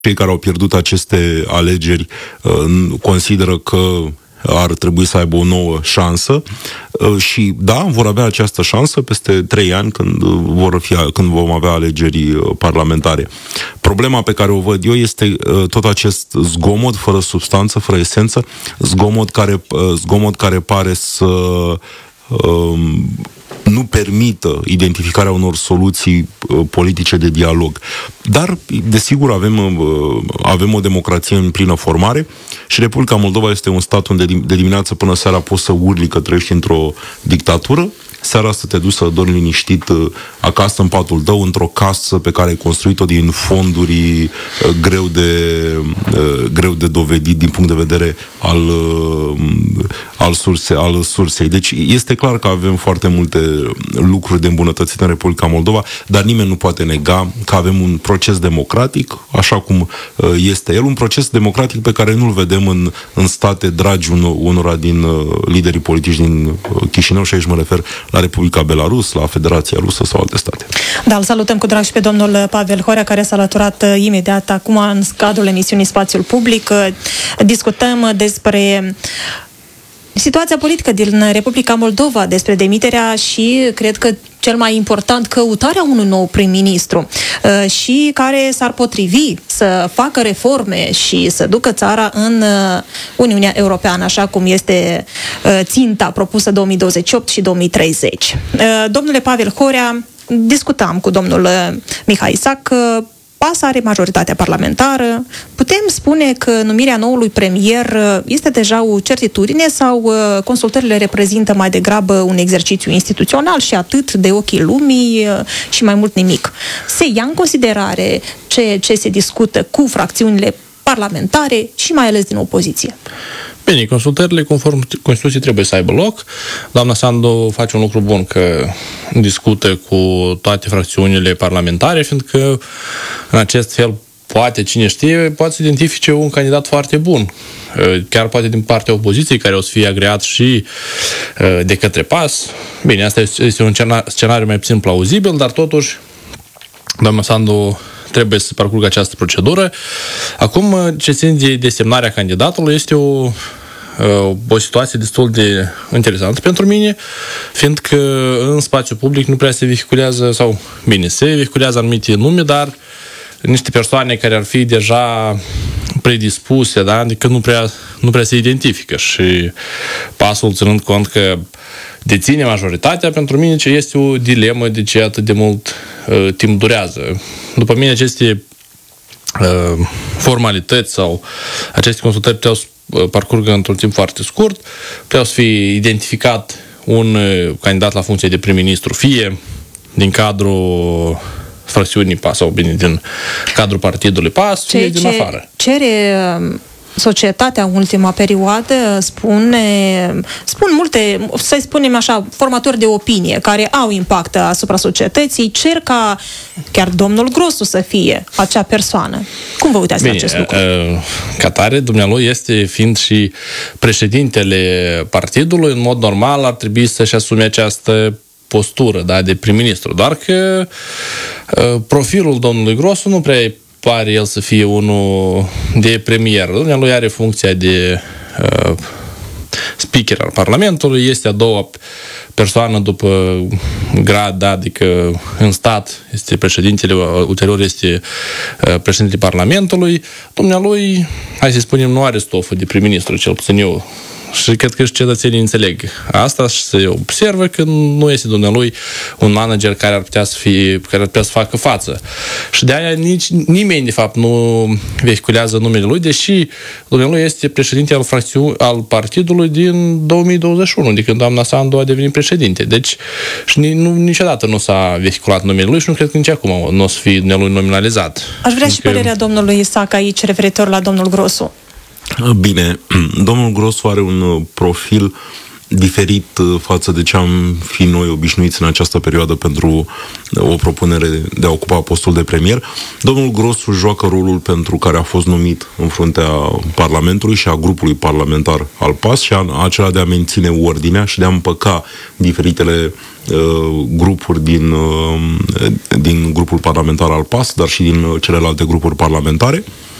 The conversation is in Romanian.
cei care au pierdut aceste alegeri consideră că ar trebui să aibă o nouă șansă și da, vor avea această șansă peste 3 ani când vom avea alegeri parlamentare. Problema pe care o văd eu este tot acest zgomot fără substanță, fără esență, zgomot care pare să nu permită identificarea unor soluții politice de dialog. Dar, desigur, avem o democrație în plină formare și Republica Moldova este un stat unde de dimineață până seara poți să urli că trăiești într-o dictatură, seara să te duci să dormi liniștit acasă în patul tău, într-o casă pe care ai construit-o din fonduri greu de dovedit din punct de vedere al sursei. Deci este clar că avem foarte multe lucruri de îmbunătățit în Republica Moldova, dar nimeni nu poate nega că avem un proces democratic, așa cum este el, un proces democratic pe care nu-l vedem în state dragi unora din liderii politici din Chișinău, și aici mă refer la Republica Belarus, la Federația Rusă sau alte state. Da, îl salutăm cu drag și pe domnul Pavel Horea, care s-a alăturat imediat acum în cadrul emisiunii Spațiul Public. Discutăm despre situația politică din Republica Moldova, despre demiterea și, cred că cel mai important, căutarea unui nou prim-ministru și care s-ar potrivi să facă reforme și să ducă țara în Uniunea Europeană, așa cum este ținta propusă 2028 și 2030. Domnule Pavel Horea, discutam cu domnul Mihai Isac. PAS are majoritatea parlamentară. Putem spune că numirea noului premier este deja o certitudine sau consultările reprezintă mai degrabă un exercițiu instituțional și atât de ochii lumii și mai mult nimic? Se ia în considerare ce se discută cu fracțiunile parlamentare și mai ales din opoziție? Bine, consultările conform Constituției trebuie să aibă loc. Doamna Sandu face un lucru bun că discută cu toate fracțiunile parlamentare, fiindcă în acest fel poate, cine știe, poate să identifice un candidat foarte bun. Chiar poate din partea opoziției, care o să fie agreat și de către PAS. Bine, asta este un scenariu mai puțin plauzibil, dar totuși doamna Sandu trebuie să parcurgă această procedură. Acum, ce ține de desemnarea candidatului, este o situație destul de interesantă pentru mine, fiindcă în spațiu public nu prea se vehiculează, sau bine, se vehiculează anumite nume, dar niște persoane care ar fi deja predispuse, da? Adică nu prea se identifică și PAS-ul, ținând cont că deține majoritatea, pentru mine ce este o dilemă de ce atât de mult timp durează. După mine aceste formalități sau aceste consultări puteau să parcurgă într-un timp foarte scurt, puteau să fie identificat un candidat la funcție de prim-ministru, fie din cadrul fracțiunii PAS sau bine din cadrul partidului PAS, fie din afară. Cere societatea în ultima perioadă, spun multe, să spunem așa, formatori de opinie care au impact asupra societății, cer ca chiar domnul Grosu să fie acea persoană. Cum vă uitați la acest lucru? Ca tare, dumnealui este fiind și președintele partidului, în mod normal ar trebui să-și asume această postură, da, de prim-ministru. Doar că profilul domnului Grosu nu prea pare el să fie unul de premier. Dumnealui are funcția de speaker al Parlamentului, este a doua persoană după grad, da, adică în stat este președintele, ulterior este președintele Parlamentului. Dumnealui, hai să spunem, nu are stofă de prim-ministru, cel puțin eu. Și cred că și cetățenii înțeleg asta și se observă că nu este dumnealui un manager care ar putea să facă față. Și de aia nimeni, de fapt, nu vehiculează numele lui, deși dumnealui este președinte al partidului din 2021, de când doamna Sandu a devenit președinte. Deci, și niciodată nu s-a vehiculat numele lui și nu cred că nici acum nu o să fie dumnealui nominalizat. Aș vrea și părerea domnului Isac aici, referitor la domnul Grosu. Bine, domnul Grosu are un profil diferit față de ce am fi noi obișnuiți în această perioadă pentru o propunere de a ocupa postul de premier. Domnul Grosu joacă rolul pentru care a fost numit în fruntea Parlamentului și a grupului parlamentar al PAS și acela de a menține ordinea și de a împăca diferitele grupuri din grupul parlamentar al PAS, dar și din celelalte grupuri parlamentare.